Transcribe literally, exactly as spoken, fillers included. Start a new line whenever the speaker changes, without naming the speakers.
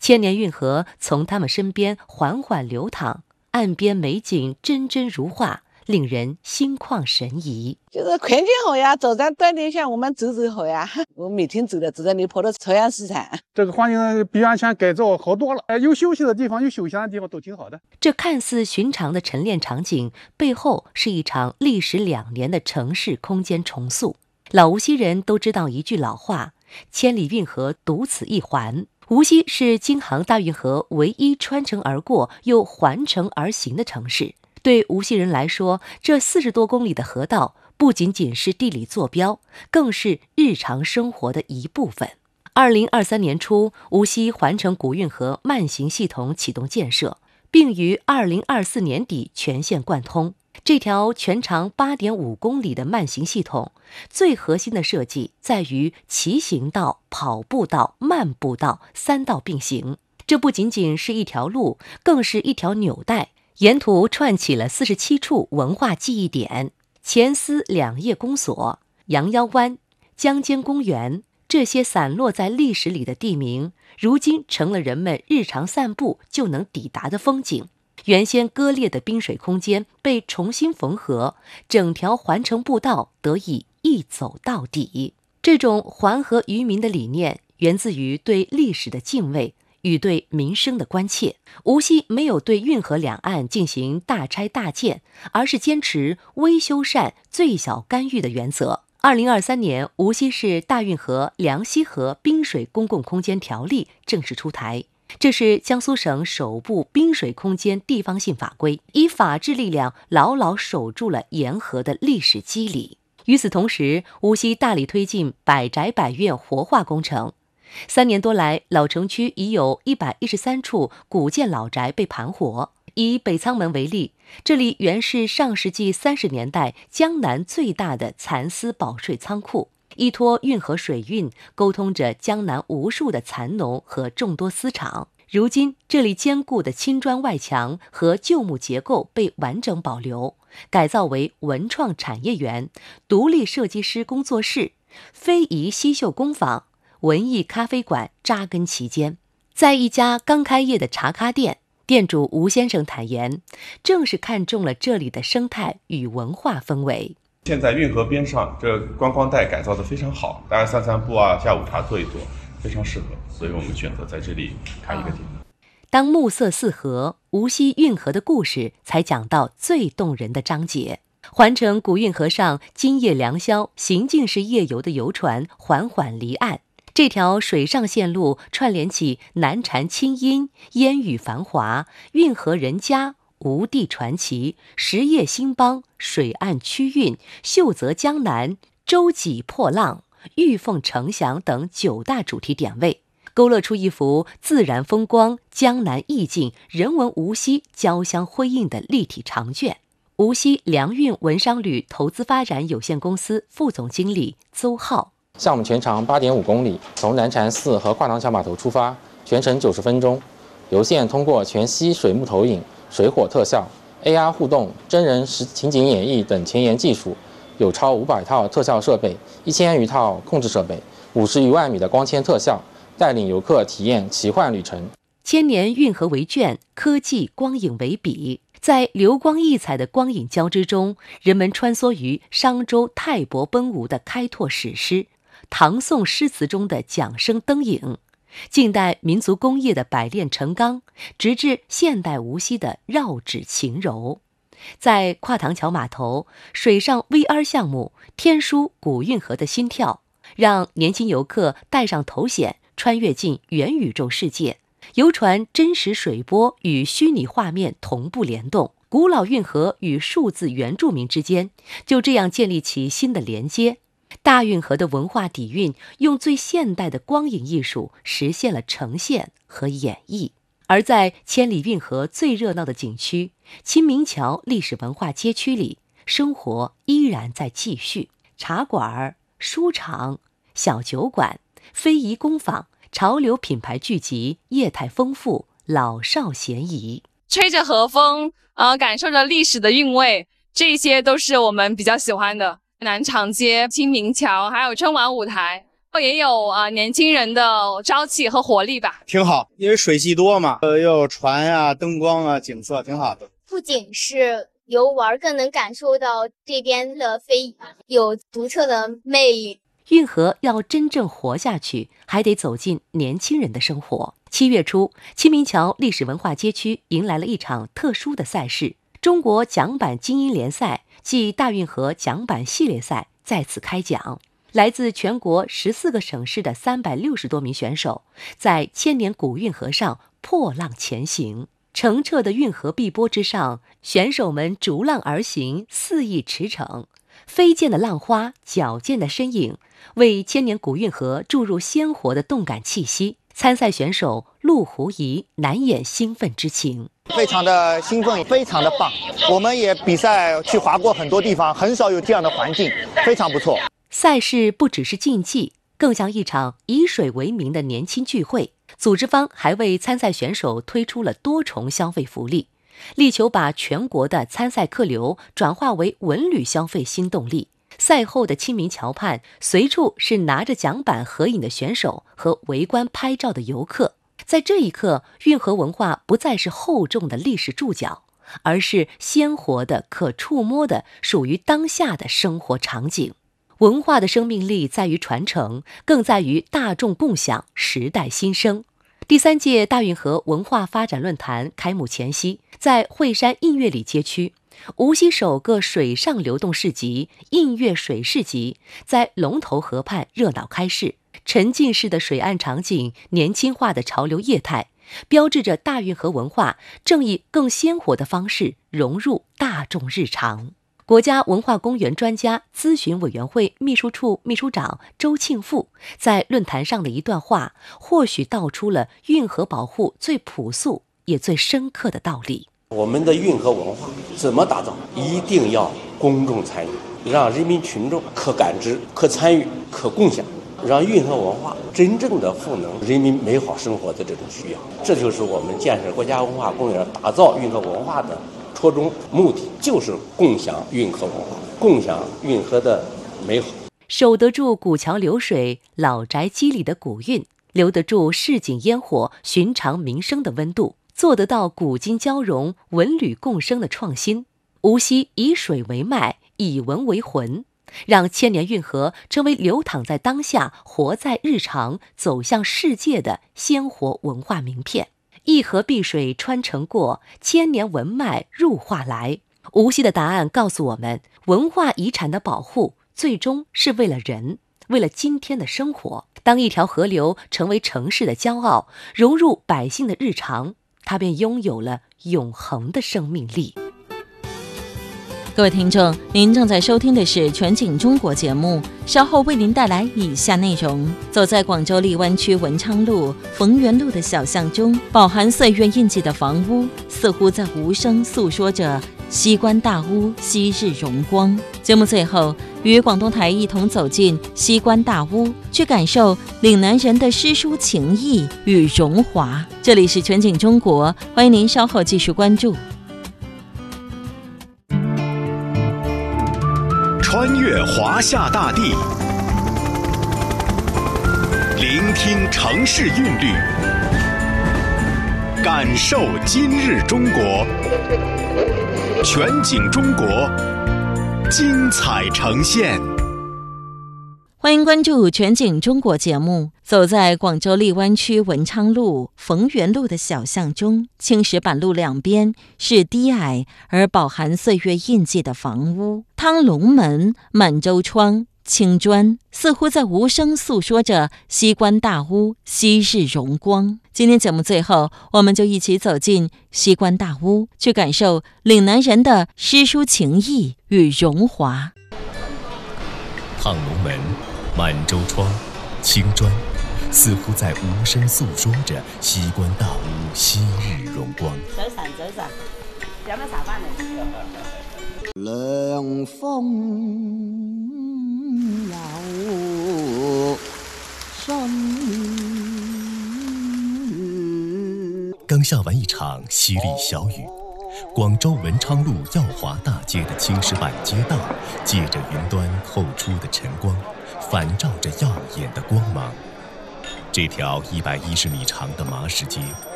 千年运河从他们身边缓缓流淌，岸边美景帧帧如画，令人心旷神怡。
就是环境好呀，走在锻炼下我们走走好呀。我每天走的走在离坡的朝阳市场，
这个环境比原先改造好多了，有休息的地方，有休闲的地方，都挺好的。
这看似寻常的晨练场景，背后是一场历时两年的城市空间重塑。老无锡人都知道一句老话：千里运河独此一环。无锡是京杭大运河唯一穿城而过又环城而行的城市。对无锡人来说，这四十多公里的河道不仅仅是地理坐标，更是日常生活的一部分。二零二三年初，无锡环城古运河慢行系统启动建设，并于二零二四年底全线贯通。这条全长八点五公里的慢行系统，最核心的设计在于骑行道、跑步道、漫步道三道并行。这不仅仅是一条路，更是一条纽带，沿途串起了四十七处文化记忆点：前思两叶公所、羊腰湾、江间公园。这些散落在历史里的地名，如今成了人们日常散步就能抵达的风景。原先割裂的滨水空间被重新缝合，整条环城步道得以一走到底。这种环河于民的理念，源自于对历史的敬畏与对民生的关切。无锡没有对运河两岸进行大拆大建，而是坚持微修缮、最小干预的原则。二零二三年，无锡市大运河梁溪河滨水公共空间条例正式出台。这是江苏省首部滨水空间地方性法规，以法治力量牢牢守住了沿河的历史基理。与此同时，无锡大力推进百宅百院活化工程。三年多来，老城区已有一百一十三处古建老宅被盘活。以北仓门为例，这里原是上世纪三十年代江南最大的蚕丝保税仓库。依托运河水运，沟通着江南无数的蚕农和众多丝厂。如今，这里坚固的青砖外墙和旧木结构被完整保留，改造为文创产业园、独立设计师工作室、非遗西绣工坊、文艺咖啡馆扎根其间。在一家刚开业的茶咖店，店主吴先生坦言，正是看中了这里的生态与文化氛围。
现在运河边上这观光带改造的非常好，大家散散步啊，下午茶坐一坐，非常适合，所以我们选择在这里开一个店。
当暮色四合，无锡运河的故事才讲到最动人的章节。环城古运河上，今夜良宵，行进式夜游的游船缓缓离岸。这条水上线路串联起南禅清音、烟雨繁华、运河人家、吴地传奇、实业兴邦、水岸曲韵、秀泽江南、舟楫破浪、玉凤呈祥等九大主题点位，勾勒出一幅自然风光、江南意境、人文无锡交相辉映的立体长卷。无锡良运文商旅投资发展有限公司副总经理邹浩：
项目全长八点五公里，从南禅寺和跨塘桥码头出发，全程九十分钟。游线通过全息水幕投影、水火特效、A R 互动、真人实情景演绎等前沿技术，有超五百套特效设备、一千余套控制设备、五十余万米的光纤特效，带领游客体验奇幻旅程。
千年运河为卷，科技光影为笔。在流光溢彩的光影交织中，人们穿梭于商周泰伯奔吴的开拓史诗，唐宋诗词中的桨声灯影，近代民族工业的百炼成钢，直至现代无锡的绕指琴柔。在跨塘桥码头，水上 V R 项目天书古运河的心跳，让年轻游客戴上头显，穿越进元宇宙世界。游船真实水波与虚拟画面同步联动，古老运河与数字原住民之间就这样建立起新的连接。大运河的文化底蕴用最现代的光影艺术实现了呈现和演绎。而在千里运河最热闹的景区清明桥历史文化街区里，生活依然在继续。茶馆、书场、小酒馆、非遗工坊，潮流品牌聚集，业态丰富，老少咸宜。
吹着河风，呃，感受着历史的韵味，这些都是我们比较喜欢的。南长街、清明桥，还有春晚舞台， 也有啊、呃、年轻人的朝气和活力吧。
挺好，因为水系多嘛，呃，又有船啊、灯光啊、景色，挺好的。
不仅是游玩，更能感受到这边的非有独特的魅力。
运河要真正活下去，还得走进年轻人的生活。七月初，清明桥历史文化街区迎来了一场特殊的赛事——中国桨板精英联赛暨大运河桨板系列赛再次开讲。来自全国十四个省市的三百六十多名选手，在千年古运河上破浪前行。澄澈的运河碧波之上，选手们逐浪而行，肆意驰骋。飞溅的浪花，矫健的身影，为千年古运河注入鲜活的动感气息。参赛选手陆狐怡难掩兴奋之情，
非常的兴奋，非常的棒。我们也比赛去划过很多地方，很少有这样的环境，非常不错。
赛事不只是竞技，更像一场以水为名的年轻聚会。组织方还为参赛选手推出了多重消费福利，力求把全国的参赛客流转化为文旅消费新动力。赛后的清明桥畔，随处是拿着桨板合影的选手和围观拍照的游客。在这一刻，运河文化不再是厚重的历史注脚，而是鲜活的、可触摸的、属于当下的生活场景。文化的生命力在于传承，更在于大众共享时代新生。第三届大运河文化发展论坛开幕前夕，在惠山映月里街区，无锡首个水上流动市集映月水市集在龙头河畔热闹开市。沉浸式的水岸场景，年轻化的潮流业态，标志着大运河文化正以更鲜活的方式融入大众日常。国家文化公园专家咨询委员会秘书处秘书长周庆富在论坛上的一段话，或许道出了运河保护最朴素也最深刻的道理。
我们的运河文化怎么打造？一定要公众参与，让人民群众可感知、可参与、可共享，让运河文化真正的赋能人民美好生活的这种需要。这就是我们建设国家文化公园、打造运河文化的初衷目的，就是共享运河文化，共享运河的美好。
守得住古桥流水、老宅肌理的古韵，留得住市井烟火、寻常民生的温度，做得到古今交融、文旅共生的创新。无锡以水为脉，以文为魂，让千年运河成为流淌在当下、活在日常、走向世界的鲜活文化名片。一河碧水穿城过，千年文脉入画来。无锡的答案告诉我们，文化遗产的保护最终是为了人，为了今天的生活。当一条河流成为城市的骄傲，融入百姓的日常，它便拥有了永恒的生命力。
各位听众，您正在收听的是全景中国节目，稍后为您带来以下内容。走在广州荔湾区文昌路逢源路的小巷中，饱含岁月印记的房屋似乎在无声诉说着西关大屋昔日荣光。节目最后，与广东台一同走进西关大屋，去感受岭南人的诗书情谊与荣华。这里是全景中国，欢迎您稍后继续关注。
穿越华夏大地，聆听城市韵律，感受今日中国。全景中国，精彩呈现。
欢迎关注全景中国节目。走在广州荔湾区文昌路逢源路的小巷中，青石板路两边是低矮而饱含岁月印记的房屋，汤龙门、满洲窗、青砖，似乎在无声诉说着西关大屋昔日荣光。今天节目最后，我们就一起走进西关大屋，去感受岭南人的诗书情谊与荣华。
烫龙门、满洲窗、青砖，似乎在无声诉说着西关大屋昔日荣光。
早晨，早晨，有乜茶翻嚟？
涼風有心。
剛下完一場淅瀝小雨， 广州文昌路耀华大街的青石板街道，借着云端透出的晨光，反照着耀眼的光芒。这条一百一十米长的麻石街，